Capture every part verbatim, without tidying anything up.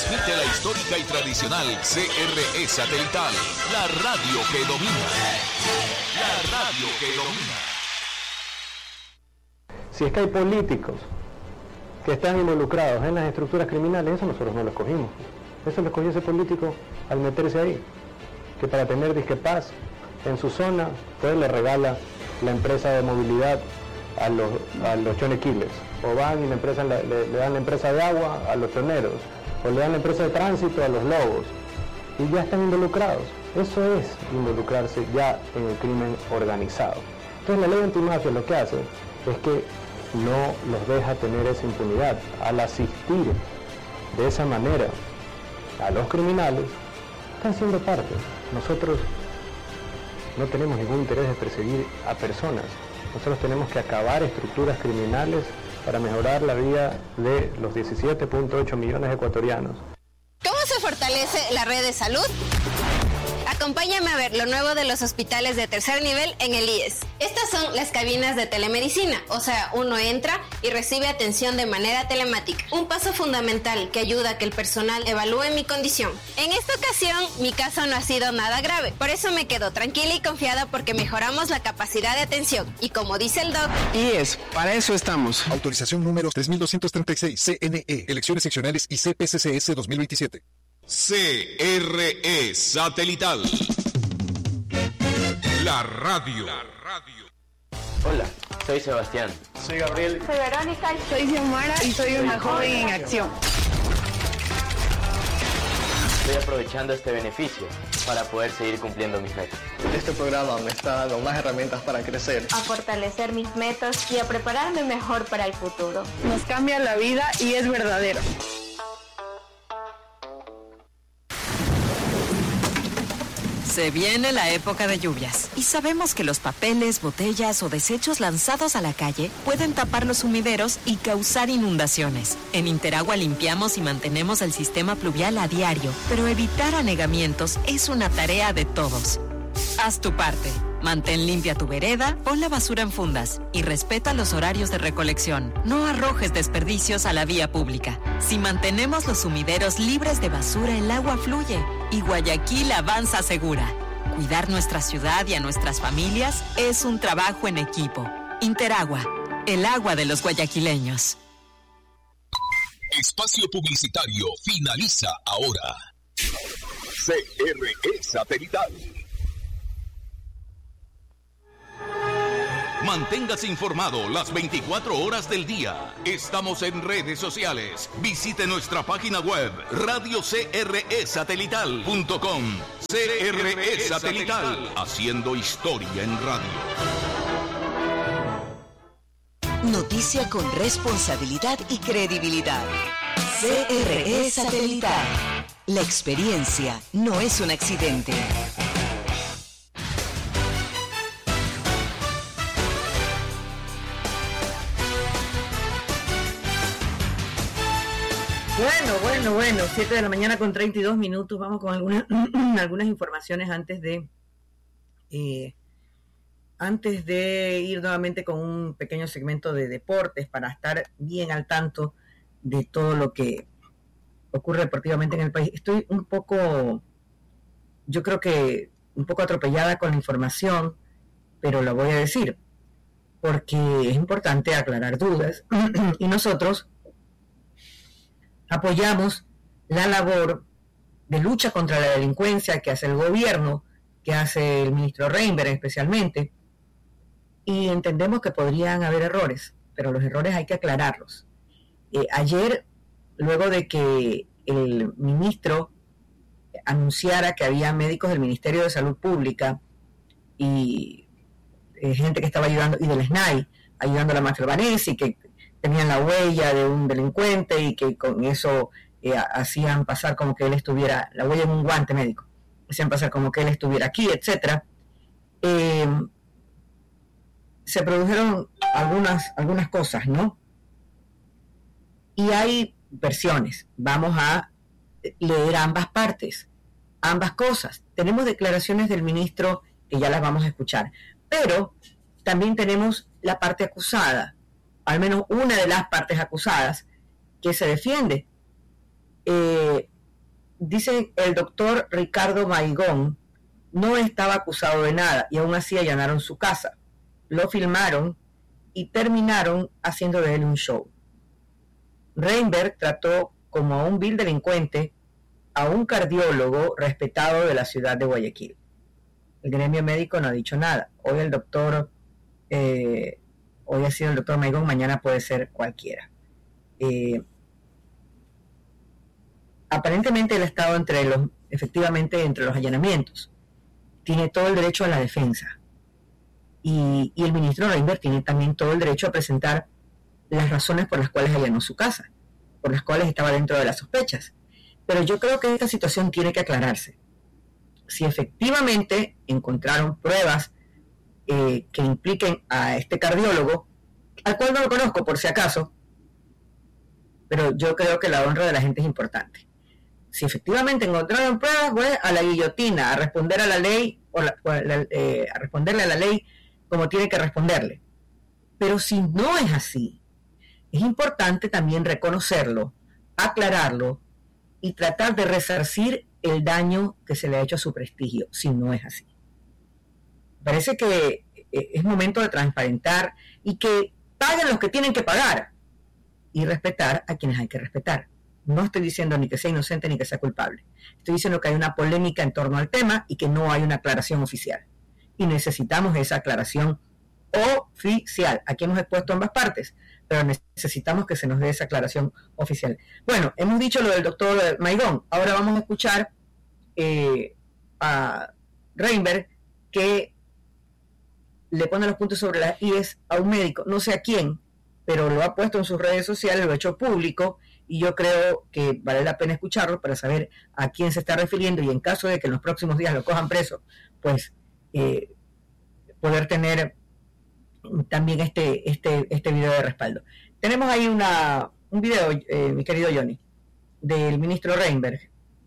Transmite la histórica y tradicional C R E Satelital, la radio que domina. La radio que domina. Si es que hay políticos que están involucrados en las estructuras criminales, eso nosotros no lo escogimos. Eso lo escogió ese político al meterse ahí, que para tener disque paz en su zona, pues le regala la empresa de movilidad a los, a los chonequiles, o van y la empresa, le, le dan la empresa de agua a los choneros, o le dan la empresa de tránsito a los lobos, y ya están involucrados. Eso es involucrarse ya en el crimen organizado. Entonces la ley antimafia lo que hace es que no los deja tener esa impunidad. Al asistir de esa manera a los criminales, están siendo parte. Nosotros no tenemos ningún interés de perseguir a personas. Nosotros tenemos que acabar estructuras criminales para mejorar la vida de los diecisiete punto ocho millones de ecuatorianos. ¿Cómo se fortalece la red de salud? Acompáñame a ver lo nuevo de los hospitales de tercer nivel en el I E S. Estas son las cabinas de telemedicina, o sea, uno entra y recibe atención de manera telemática. Un paso fundamental que ayuda a que el personal evalúe mi condición. En esta ocasión, mi caso no ha sido nada grave, por eso me quedo tranquila y confiada porque mejoramos la capacidad de atención. Y como dice el doc... I E S, para eso estamos. Autorización número tres mil doscientos treinta y seis, C N E, Elecciones Seccionales y C P C C S dos mil veintisiete. C R E Satelital. La radio. La radio. Hola, soy Sebastián. Soy Gabriel. Soy Verónica. Soy Xiomara y soy una joven en acción. Estoy aprovechando este beneficio para poder seguir cumpliendo mis metas. Este programa me está dando más herramientas para crecer, a fortalecer mis metas y a prepararme mejor para el futuro. Nos cambia la vida y es verdadero. Se viene la época de lluvias y sabemos que los papeles, botellas o desechos lanzados a la calle pueden tapar los sumideros y causar inundaciones. En Interagua limpiamos y mantenemos el sistema pluvial a diario, pero evitar anegamientos es una tarea de todos. Haz tu parte. Mantén limpia tu vereda, pon la basura en fundas y respeta los horarios de recolección. No arrojes desperdicios a la vía pública. Si mantenemos los sumideros libres de basura, el agua fluye y Guayaquil avanza segura. Cuidar nuestra ciudad y a nuestras familias es un trabajo en equipo. Interagua, el agua de los guayaquileños. Espacio publicitario finaliza ahora. C R E Satelital. Manténgase informado las veinticuatro horas del día. Estamos en redes sociales. Visite nuestra página web radio c r e satelital punto com. C R E Satelital, haciendo historia en radio. Noticia con responsabilidad y credibilidad. C R E Satelital. La experiencia no es un accidente. Bueno, bueno, bueno, siete de la mañana con treinta y dos minutos. Vamos con algunas, algunas informaciones antes de eh, antes de ir nuevamente con un pequeño segmento de deportes para estar bien al tanto de todo lo que ocurre deportivamente en el país. Estoy un poco, yo creo que un poco atropellada con la información, pero la voy a decir porque es importante aclarar dudas y nosotros apoyamos la labor de lucha contra la delincuencia que hace el gobierno, que hace el ministro Reinberg especialmente, y entendemos que podrían haber errores, pero los errores hay que aclararlos. Eh, ayer, luego de que el ministro anunciara que había médicos del Ministerio de Salud Pública y eh, gente que estaba ayudando, y del S N A I, ayudando a la mafia albanesa, y que tenían la huella de un delincuente y que con eso eh, hacían pasar como que él estuviera, la huella en un guante médico, hacían pasar como que él estuviera aquí, etcétera. Eh, se produjeron algunas, algunas cosas, ¿no? Y hay versiones. Vamos a leer ambas partes, ambas cosas. Tenemos declaraciones del ministro que ya las vamos a escuchar, pero también tenemos la parte acusada, al menos una de las partes acusadas, que se defiende. Eh, dice el doctor Ricardo Maigón no estaba acusado de nada y aún así allanaron su casa, lo filmaron y terminaron haciendo de él un show. Reinberg trató como a un vil delincuente a un cardiólogo respetado de la ciudad de Guayaquil. El gremio médico no ha dicho nada. Hoy el doctor, eh, hoy ha sido el doctor Maigón, mañana puede ser cualquiera. Eh, aparentemente él ha estado entre los, efectivamente entre los allanamientos. Tiene todo el derecho a la defensa. Y, y el ministro Reinberg tiene también todo el derecho a presentar las razones por las cuales allanó su casa, por las cuales estaba dentro de las sospechas. Pero yo creo que esta situación tiene que aclararse. Si efectivamente encontraron pruebas eh, que impliquen a este cardiólogo, al cual no lo conozco por si acaso, pero yo creo que la honra de la gente es importante. Si efectivamente encontraron pruebas, pues a la guillotina, a responder a la ley, o la, o la, eh, a responderle a la ley como tiene que responderle. Pero si no es así, es importante también reconocerlo, aclararlo y tratar de resarcir el daño que se le ha hecho a su prestigio, si no es así. Parece que es momento de transparentar y que paguen los que tienen que pagar y respetar a quienes hay que respetar. No estoy diciendo ni que sea inocente ni que sea culpable. Estoy diciendo que hay una polémica en torno al tema y que no hay una aclaración oficial. Y necesitamos esa aclaración oficial. Aquí hemos expuesto ambas partes, pero necesitamos que se nos dé esa aclaración oficial. Bueno, hemos dicho lo del doctor Maigón. Ahora vamos a escuchar eh, a Reinberg, que le pone los puntos sobre las íes a un médico, no sé a quién, pero lo ha puesto en sus redes sociales, lo ha hecho público, y yo creo que vale la pena escucharlo para saber a quién se está refiriendo, y en caso de que en los próximos días lo cojan preso, pues eh, poder tener también este este este video de respaldo. Tenemos ahí una un video, eh, mi querido Johnny, del ministro Reinberg.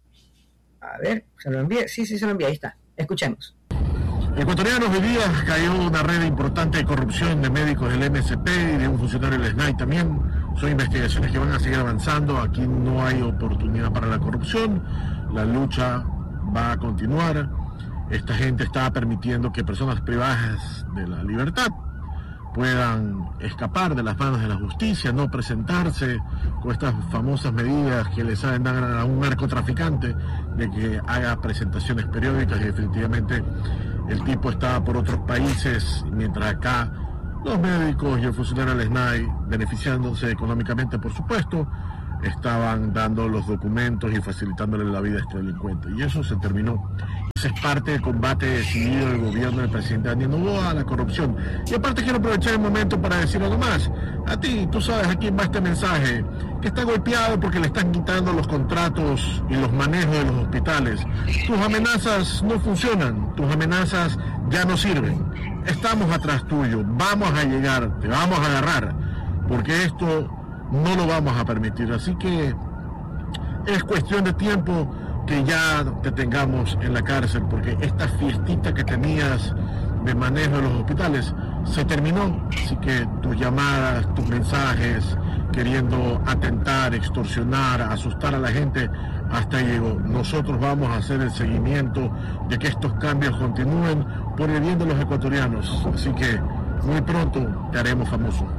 A ver, ¿se lo envié? Sí, sí, se lo envié, ahí está. Escuchemos. Ecuatorianos, hoy día cayó una red importante de corrupción de médicos del M S P y de un funcionario del S N A I también. Son investigaciones que van a seguir avanzando. Aquí no hay oportunidad para la corrupción. La lucha va a continuar. Esta gente está permitiendo que personas privadas de la libertad puedan escapar de las manos de la justicia, no presentarse con estas famosas medidas que le saben dar a un narcotraficante de que haga presentaciones periódicas, y definitivamente el tipo está por otros países, mientras acá los médicos y el funcionario del S N A I, beneficiándose económicamente por supuesto, estaban dando los documentos y facilitándole la vida a este delincuente, y eso se terminó. Ese es parte del combate decidido del gobierno del presidente Daniel Noboa a la corrupción. Y aparte quiero aprovechar el momento para decir algo más. A ti, tú sabes a quién va este mensaje, que está golpeado porque le están quitando los contratos y los manejos de los hospitales. Tus amenazas no funcionan, tus amenazas ya no sirven. Estamos atrás tuyo, vamos a llegar, te vamos a agarrar, porque esto no lo vamos a permitir. Así que es cuestión de tiempo que ya te tengamos en la cárcel, porque esta fiestita que tenías de manejo de los hospitales se terminó. Así que tus llamadas, tus mensajes queriendo atentar, extorsionar, asustar a la gente, hasta ahí llegó. Nosotros vamos a hacer el seguimiento de que estos cambios continúen por el bien de los ecuatorianos. Así que muy pronto te haremos famoso.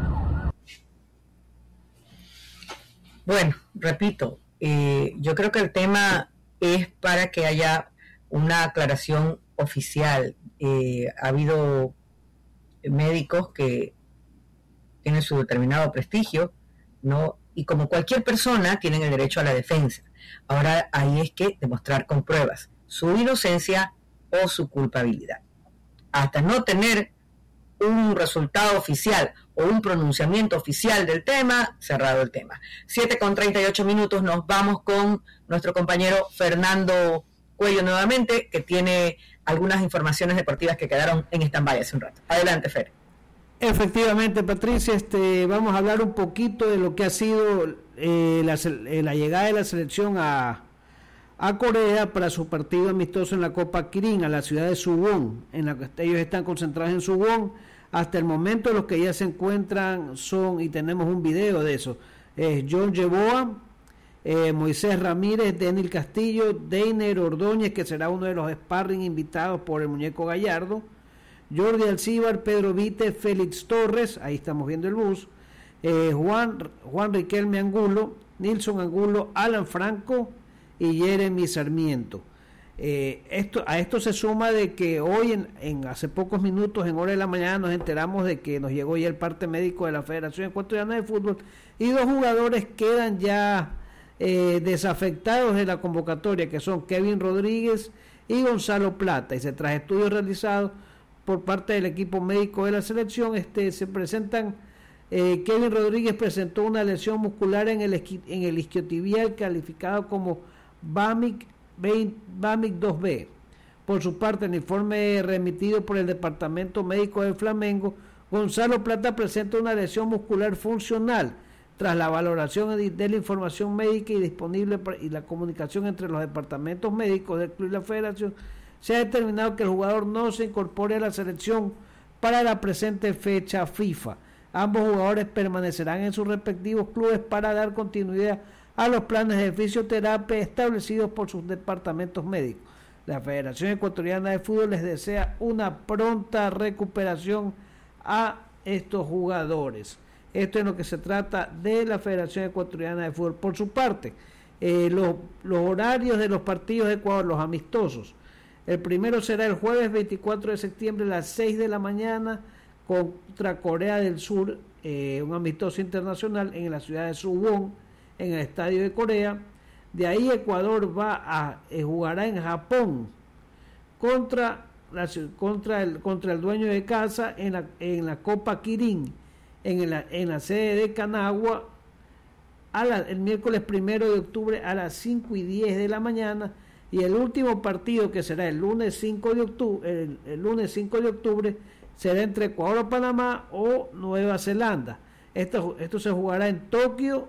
Bueno, repito, eh, yo creo que el tema es para que haya una aclaración oficial. Eh, ha habido médicos que tienen su determinado prestigio, ¿no? Y como cualquier persona tienen el derecho a la defensa. Ahora ahí es que demostrar con pruebas su inocencia o su culpabilidad. Hasta no tener un resultado oficial o un pronunciamiento oficial del tema, cerrado el tema. siete con treinta y ocho minutos, nos vamos con nuestro compañero Fernando Cuello nuevamente, que tiene algunas informaciones deportivas que quedaron en stand-by hace un rato. Adelante, Fer. Efectivamente, Patricia, este, vamos a hablar un poquito de lo que ha sido eh, la, eh, la llegada de la selección a, a Corea para su partido amistoso en la Copa Kirin, a la ciudad de Suwon, en la que ellos están concentrados en Suwon. Hasta el momento los que ya se encuentran son, y tenemos un video de eso, es John Yeboah, eh, Moisés Ramírez, Denil Castillo, Deiner Ordóñez, que será uno de los sparring invitados por el muñeco Gallardo, Jordi Alcíbar, Pedro Vite, Félix Torres, ahí estamos viendo el bus, eh, Juan, Juan Riquelme Angulo, Nilson Angulo, Alan Franco y Jeremy Sarmiento. Eh, esto, a esto se suma de que hoy, en, en hace pocos minutos, en hora de la mañana, nos enteramos de que nos llegó ya el parte médico de la Federación Ecuatoriana de Fútbol y dos jugadores quedan ya eh, desafectados de la convocatoria, que son Kevin Rodríguez y Gonzalo Plata, y se tras estudios realizados por parte del equipo médico de la selección, este se presentan, eh, Kevin Rodríguez presentó una lesión muscular en el, esqui, en el isquiotibial calificado como BAMIC, BAMIC dos B. Por su parte, en el informe remitido por el Departamento Médico del Flamengo, Gonzalo Plata presenta una lesión muscular funcional. Tras la valoración de la información médica y disponible y la comunicación entre los departamentos médicos del club y la federación, se ha determinado que el jugador no se incorpore a la selección para la presente fecha FIFA. Ambos jugadores permanecerán en sus respectivos clubes para dar continuidad a los planes de fisioterapia establecidos por sus departamentos médicos. La Federación Ecuatoriana de Fútbol les desea una pronta recuperación a estos jugadores. Esto es lo que se trata de la Federación Ecuatoriana de Fútbol. Por su parte, eh, los, los horarios de los partidos de Ecuador, los amistosos. El primero será el jueves veinticuatro de septiembre a las seis de la mañana contra Corea del Sur, eh, un amistoso internacional en la ciudad de Suwon, en el estadio de Corea. De ahí Ecuador va a eh, jugará en Japón contra la, contra el contra el dueño de casa en la en la Copa Kirin en la en la sede de Kanagua a la, el miércoles primero de octubre a las cinco y diez de la mañana, y el último partido, que será el lunes cinco de octubre el, el lunes cinco de octubre, será entre Ecuador o Panamá o Nueva Zelanda. Esto, esto se jugará en Tokio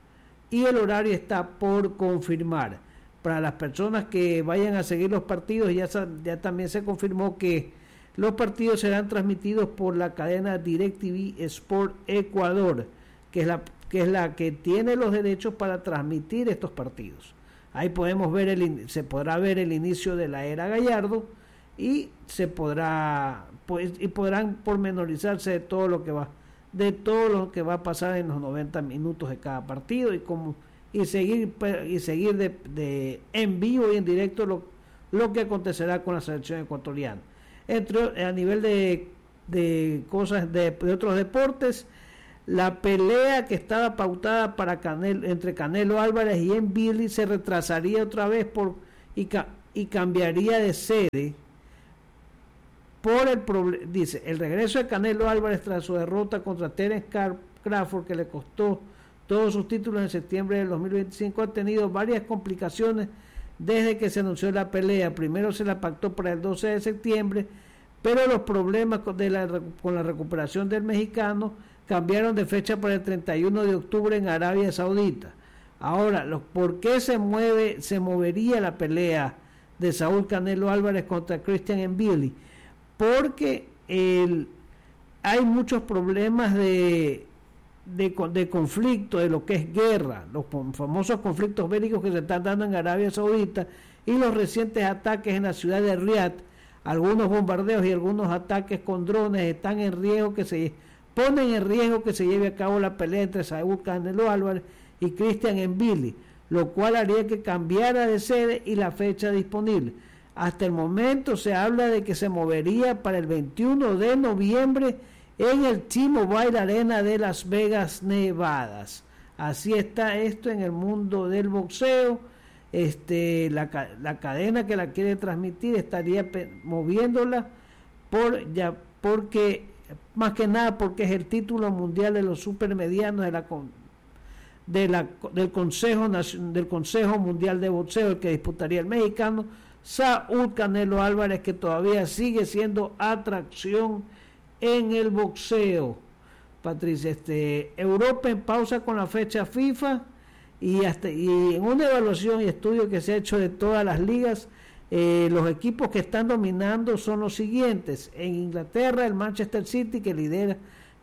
y el horario está por confirmar. Para las personas que vayan a seguir los partidos, ya, ya también se confirmó que los partidos serán transmitidos por la cadena DirecTV Sport Ecuador, que es la que es la que tiene los derechos para transmitir estos partidos. Ahí podemos ver el se podrá ver el inicio de la era Gallardo y se podrá pues, y podrán pormenorizarse de todo lo que va de todo lo que va a pasar en los noventa minutos de cada partido y como y seguir y seguir de, de en vivo y en directo lo, lo que acontecerá con la selección ecuatoriana. Entre a nivel de, de cosas de, de otros deportes, la pelea que estaba pautada para Canelo, entre Canelo Álvarez y Nvilli se retrasaría otra vez por y, ca, y cambiaría de sede por el problema. Dice, el regreso de Canelo Álvarez tras su derrota contra Terence Crawford, que le costó todos sus títulos en septiembre del dos mil veinticinco, ha tenido varias complicaciones desde que se anunció la pelea. Primero se la pactó para el doce de septiembre, pero los problemas con, de la, con la recuperación del mexicano cambiaron de fecha para el treinta y uno de octubre en Arabia Saudita. Ahora, los, ¿por qué se mueve, se movería la pelea de Saúl Canelo Álvarez contra Christian Nvilli? Porque el, hay muchos problemas de, de, de conflicto, de lo que es guerra, los famosos conflictos bélicos que se están dando en Arabia Saudita y los recientes ataques en la ciudad de Riad. Algunos bombardeos y algunos ataques con drones están en riesgo que se ponen en riesgo que se lleve a cabo la pelea entre Saúl Canelo Álvarez y Christian Nvilli, lo cual haría que cambiara de sede y la fecha disponible. Hasta el momento se habla de que se movería para el veintiuno de noviembre en el T-Mobile Arena de Las Vegas, Nevada. Así está esto en el mundo del boxeo. Este, la, la cadena que la quiere transmitir estaría pe- moviéndola por ya porque más que nada porque es el título mundial de los supermedianos de la de la del Consejo del Consejo Mundial de Boxeo, el que disputaría el mexicano Saúl Canelo Álvarez, que todavía sigue siendo atracción en el boxeo. Patricia, este Europa en pausa con la fecha FIFA y hasta y en una evaluación y estudio que se ha hecho de todas las ligas, eh, los equipos que están dominando son los siguientes. En Inglaterra, el Manchester City, que lidera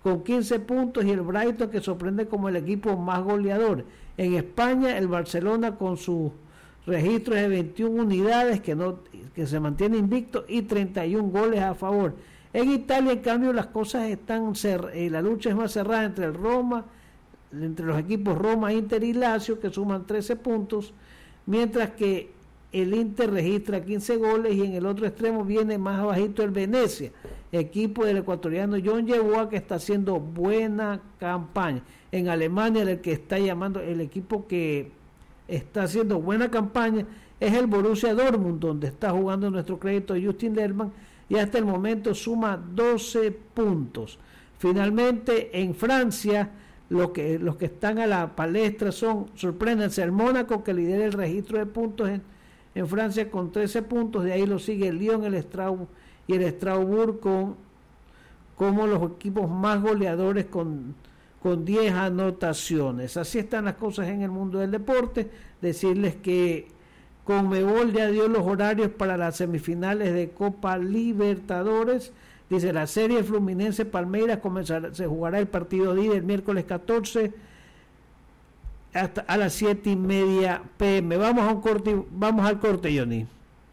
con quince puntos, y el Brighton, que sorprende como el equipo más goleador. En España, el Barcelona con sus registros de veintiuna unidades, que, no, que se mantiene invicto, y treinta y un goles a favor. En Italia, en cambio, las cosas están, cer- eh, la lucha es más cerrada entre el Roma, entre los equipos Roma, Inter y Lazio, que suman trece puntos, mientras que el Inter registra quince goles, y en el otro extremo viene más abajito el Venecia, equipo del ecuatoriano John Yeboah, que está haciendo buena campaña. En Alemania, el que está llamando, el equipo que está haciendo buena campaña es el Borussia Dortmund, donde está jugando nuestro crédito Justin Lerman, y hasta el momento suma doce puntos. Finalmente, en Francia, Los que, los que están a la palestra son, sorpréndense, el Mónaco, que lidera el registro de puntos en, en Francia con trece puntos. De ahí lo sigue el Lyon, el Strasbourg y el Strasbourg con, como los equipos más goleadores con, con diez anotaciones. Así están las cosas en el mundo del deporte. Decirles que Conmebol ya dio los horarios para las semifinales de Copa Libertadores. Dice, la serie Fluminense-Palmeiras comenzará, se jugará el partido de ida el miércoles catorce hasta a las siete y media pm. Vamos a un corte, vamos al corte, Johnny.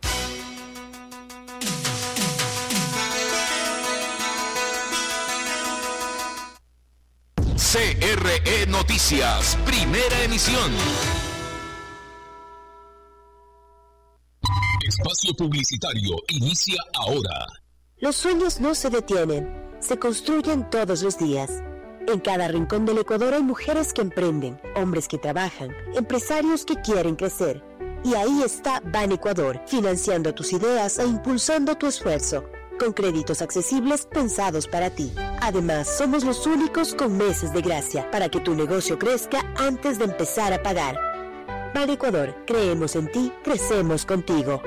C R E Noticias, primera emisión. Espacio publicitario inicia ahora. Los sueños no se detienen, se construyen todos los días. En cada rincón del Ecuador hay mujeres que emprenden, hombres que trabajan, empresarios que quieren crecer. Y ahí está Ban Ecuador, financiando tus ideas e impulsando tu esfuerzo, con créditos accesibles pensados para ti. Además, somos los únicos con meses de gracia para que tu negocio crezca antes de empezar a pagar. Ban Ecuador, creemos en ti, crecemos contigo.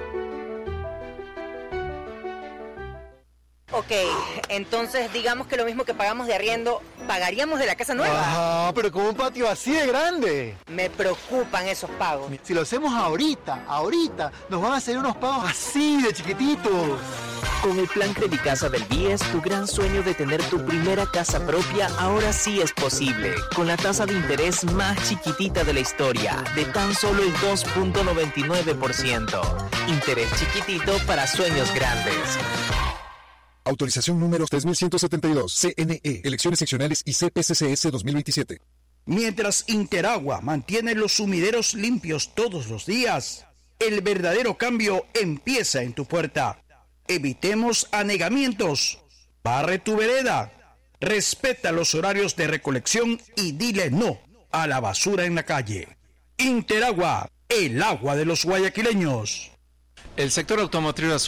Ok, entonces digamos que lo mismo que pagamos de arriendo, ¿pagaríamos de la casa nueva? Ajá, pero con un patio así de grande. Me preocupan esos pagos. Si lo hacemos ahorita, ahorita, nos van a hacer unos pagos así de chiquititos. Con el plan Credicasa del B I E S, tu gran sueño de tener tu primera casa propia ahora sí es posible. Con la tasa de interés más chiquitita de la historia, de tan solo el dos punto noventa y nueve por ciento. Interés chiquitito para sueños grandes. Autorización número tres mil ciento setenta y dos, C N E, Elecciones Seccionales y C P C C S dos mil veintisiete. Mientras Interagua mantiene los sumideros limpios todos los días, el verdadero cambio empieza en tu puerta. Evitemos anegamientos. Barre tu vereda. Respeta los horarios de recolección y dile no a la basura en la calle. Interagua, el agua de los guayaquileños. El sector automotriz